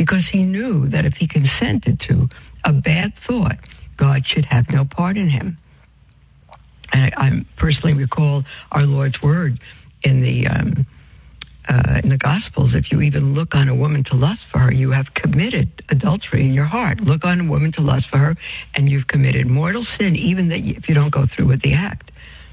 because he knew that if he consented to a bad thought, God should have no part in him. And I personally recall our Lord's word in the Gospels. If you even look on a woman to lust for her, you have committed adultery in your heart. Look on a woman to lust for her, and you've committed mortal sin, even that if you don't go through with the act.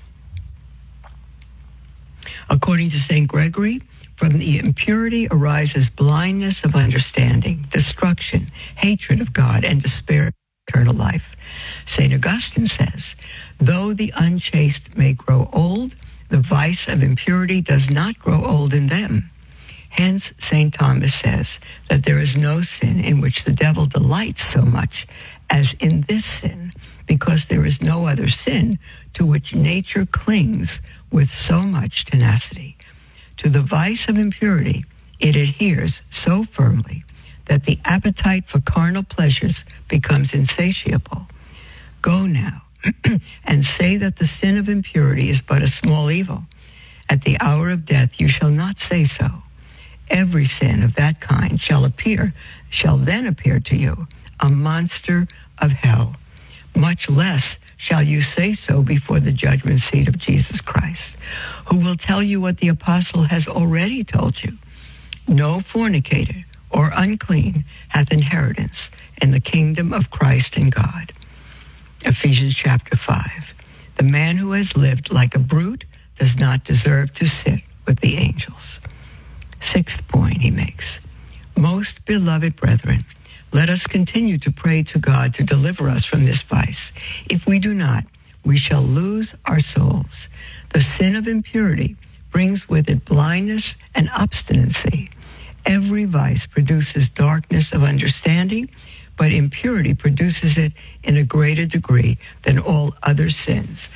According to St. Gregory, from the impurity arises blindness of understanding, destruction, hatred of God, and despair of eternal life. St. Augustine says, though the unchaste may grow old, the vice of impurity does not grow old in them. Hence, St. Thomas says that there is no sin in which the devil delights so much as in this sin, because there is no other sin to which nature clings with so much tenacity. To the vice of impurity, it adheres so firmly that the appetite for carnal pleasures becomes insatiable. Go now and say that the sin of impurity is but a small evil. At the hour of death you shall not say so. Every sin of that kind shall then appear to you a monster of hell. Much less shall you say so before the judgment seat of Jesus Christ, who will tell you what the apostle has already told you. No fornicator or unclean hath inheritance in the kingdom of Christ and God. Ephesians chapter 5. The man who has lived like a brute does not deserve to sit with the angels. Sixth point he makes. Most beloved brethren, let us continue to pray to God to deliver us from this vice. If we do not, we shall lose our souls. The sin of impurity brings with it blindness and obstinacy. Every vice produces darkness of understanding, but impurity produces it in a greater degree than all other sins.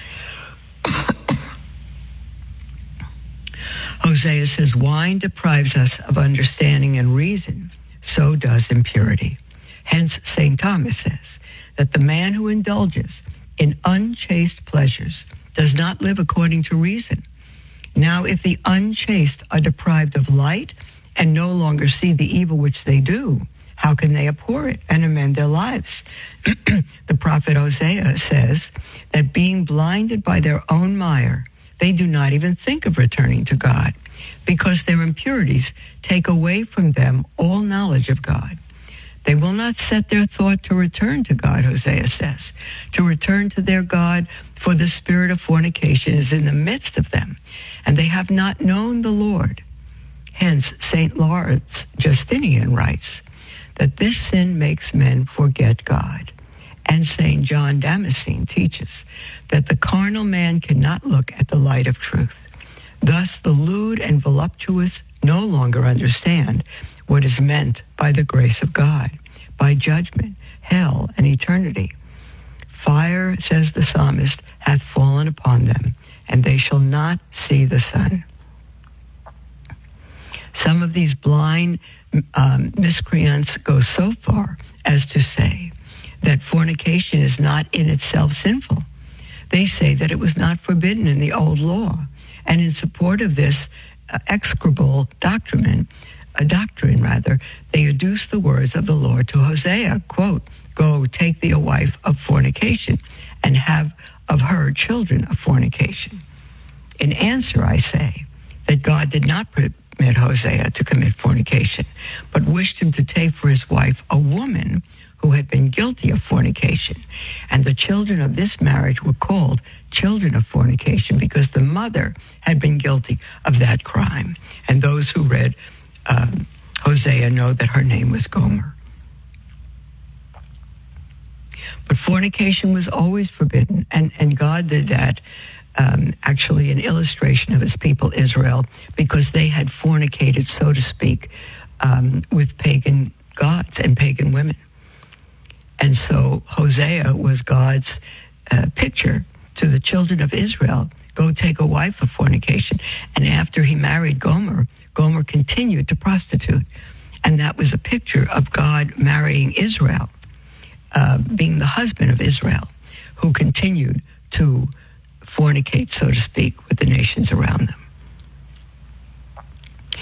Hosea says, wine deprives us of understanding and reason, so does impurity. Hence, St. Thomas says that the man who indulges in unchaste pleasures does not live according to reason. Now, if the unchaste are deprived of light and no longer see the evil which they do, how can they abhor it and amend their lives? The prophet Hosea says that being blinded by their own mire, they do not even think of returning to God, because their impurities take away from them all knowledge of God. They will not set their thought to return to God, Hosea says, to return to their God, for the spirit of fornication is in the midst of them, and they have not known the Lord. Hence, St. Lawrence Justinian writes that this sin makes men forget God. And St. John Damascene teaches that the carnal man cannot look at the light of truth. Thus, the lewd and voluptuous no longer understand what is meant by the grace of God, by judgment, hell, and eternity. Fire, says the psalmist, hath fallen upon them, and they shall not see the sun. Some of these blind miscreants go so far as to say that fornication is not in itself sinful. They say that it was not forbidden in the old law. And in support of this execrable doctrine, they adduce the words of the Lord to Hosea, quote, go take thee a wife of fornication and have of her children of fornication. In answer, I say that God did not permit Hosea to commit fornication, but wished him to take for his wife a woman who had been guilty of fornication. And the children of this marriage were called children of fornication because the mother had been guilty of that crime. And those who read Hosea know that her name was Gomer. But fornication was always forbidden, and God did that actually an illustration of his people Israel, because they had fornicated, so to speak, with pagan gods and pagan women. And so Hosea was God's picture to the children of Israel, go take a wife of fornication. And after he married Gomer, Gomer continued to prostitute. And that was a picture of God marrying Israel, being the husband of Israel, who continued to fornicate, so to speak, with the nations around them.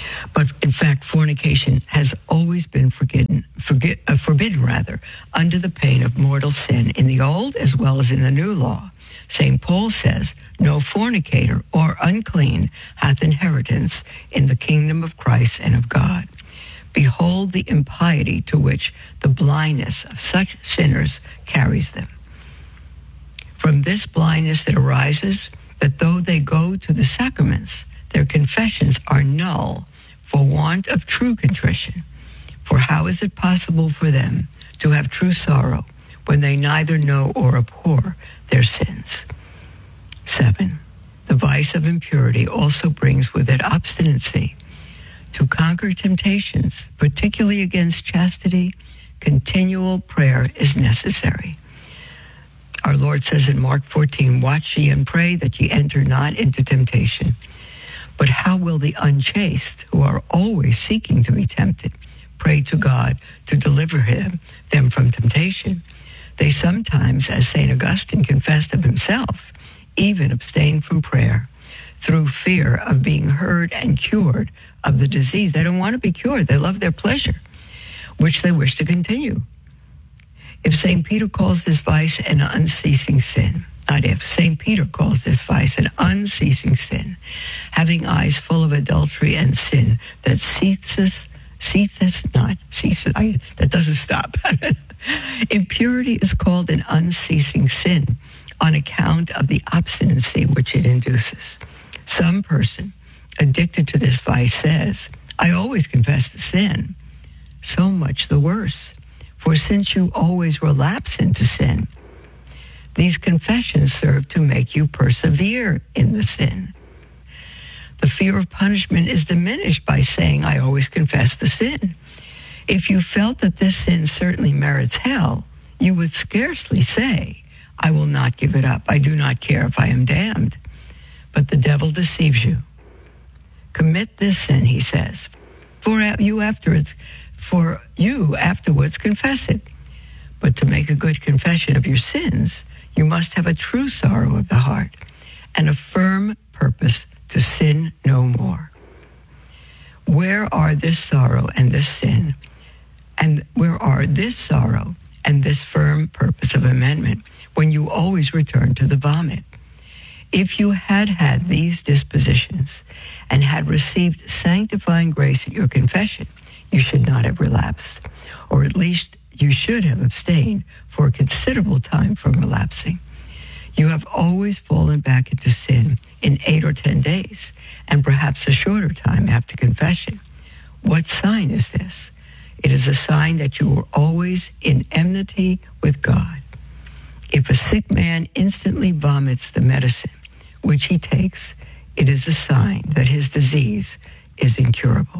But in fact, fornication has always been forbidden under the pain of mortal sin in the Old as well as in the New Law. St. Paul says, "No fornicator or unclean hath inheritance in the kingdom of Christ and of God. Behold the impiety to which the blindness of such sinners carries them." From this blindness it arises that though they go to the sacraments, their confessions are null for want of true contrition. For how is it possible for them to have true sorrow when they neither know or abhor their sins? 7. The vice of impurity also brings with it obstinacy. To conquer temptations, particularly against chastity, continual prayer is necessary. Our Lord says in Mark 14, "Watch ye and pray that ye enter not into temptation." But how will the unchaste, who are always seeking to be tempted, pray to God to deliver them from temptation? They sometimes, as St. Augustine confessed of himself, even abstain from prayer through fear of being heard and cured of the disease. They don't want to be cured. They love their pleasure, which they wish to continue. If St. Peter calls this vice an unceasing sin, St. Peter calls this vice an unceasing sin, having eyes full of adultery and sin that that doesn't stop. Impurity is called an unceasing sin on account of the obstinacy which it induces. Some person addicted to this vice says, "I always confess the sin." So much the worse. For since you always relapse into sin, these confessions serve to make you persevere in the sin. The fear of punishment is diminished by saying, "I always confess the sin." If you felt that this sin certainly merits hell, you would scarcely say, "I will not give it up. I do not care if I am damned." But the devil deceives you. Commit this sin, he says, for you afterwards confess it. But to make a good confession of your sins, you must have a true sorrow of the heart and a firm purpose to sin no more. Where are this sorrow and this sin? And where are this sorrow and this firm purpose of amendment when you always return to the vomit? If you had had these dispositions and had received sanctifying grace at your confession, you should not have relapsed, or at least you should have abstained for a considerable time from relapsing. You have always fallen back into sin in 8 or 10 days, and perhaps a shorter time after confession. What sign is this? It is a sign that you are always in enmity with God. If a sick man instantly vomits the medicine which he takes, it is a sign that his disease is incurable.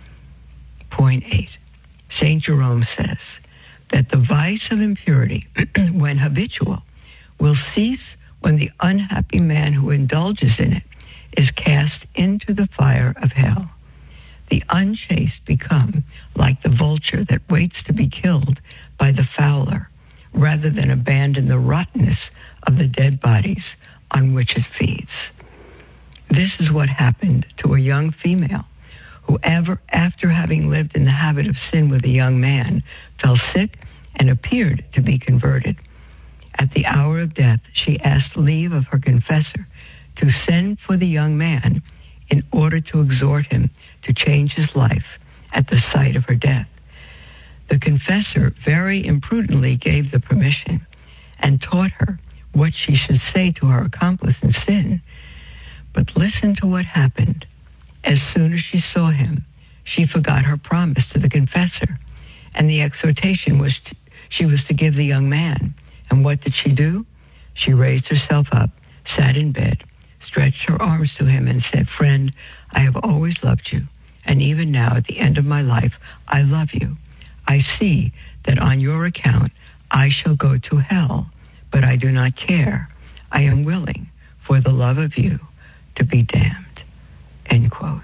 Point 8. St. Jerome says that the vice of impurity, when habitual, will cease when the unhappy man who indulges in it is cast into the fire of hell. The unchaste become like the vulture that waits to be killed by the fowler, rather than abandon the rottenness of the dead bodies on which it feeds. This is what happened to a young female who, after having lived in the habit of sin with a young man, fell sick and appeared to be converted. At the hour of death, she asked leave of her confessor to send for the young man in order to exhort him to change his life at the sight of her death. The confessor very imprudently gave the permission and taught her what she should say to her accomplice in sin. But listen to what happened. As soon as she saw him, she forgot her promise to the confessor and the exhortation she was to give the young man. And what did she do? She raised herself up, sat in bed, stretched her arms to him and said, "Friend, I have always loved you, and even now at the end of my life, I love you. I see that on your account I shall go to hell, but I do not care. I am willing, for the love of you, to be damned." End quote.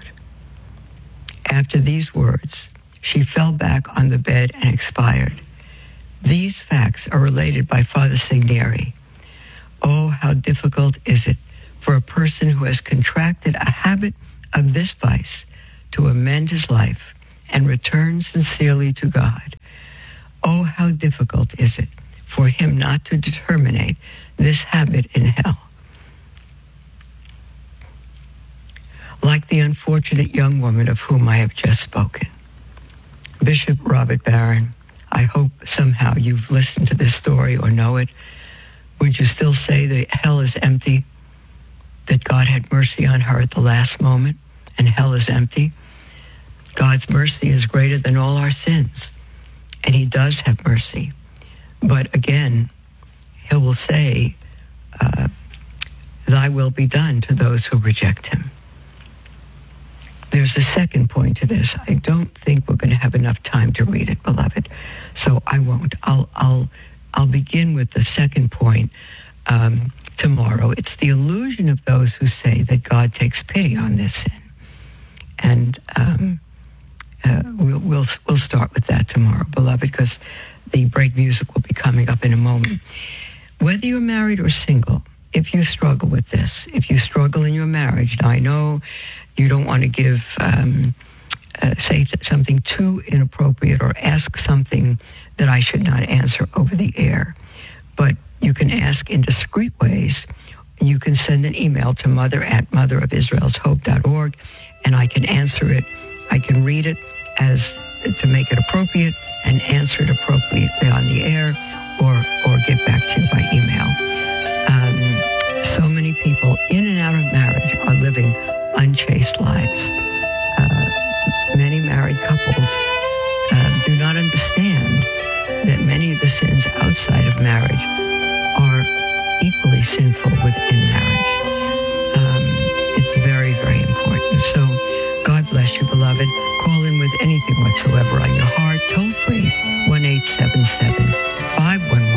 After these words, she fell back on the bed and expired. These facts are related by Father Segneri. Oh, how difficult is it for a person who has contracted a habit of this vice to amend his life and return sincerely to God, oh, how difficult is it for him not to terminate this habit in hell. Like the unfortunate young woman of whom I have just spoken. Bishop Robert Barron, I hope somehow you've listened to this story or know it. Would you still say that hell is empty? That God had mercy on her at the last moment and hell is empty? God's mercy is greater than all our sins, and he does have mercy. But again, he will say, thy will be done to those who reject him. There's a second point to this. I don't think we're going to have enough time to read it, beloved, so I won't. I'll begin with the second point tomorrow. It's the illusion of those who say that God takes pity on this sin, and we'll start with that tomorrow, beloved, because the break music will be coming up in a moment. Whether you're married or single, if you struggle with this, if you struggle in your marriage, now I know you don't want to give, say something too inappropriate or ask something that I should not answer over the air, but you can ask in discreet ways. You can send an email to mother@motherofisraelshope.org, and I can answer it. I can read it as to make it appropriate and answer it appropriately on the air, or get back to you by email. So many people in and out of marriage are living unchaste lives. Many married couples do not understand that many of the sins outside of marriage are equally sinful within marriage. It's very, very important. So God bless you, beloved. Call in with anything whatsoever on your heart. Toll free, 1-877-511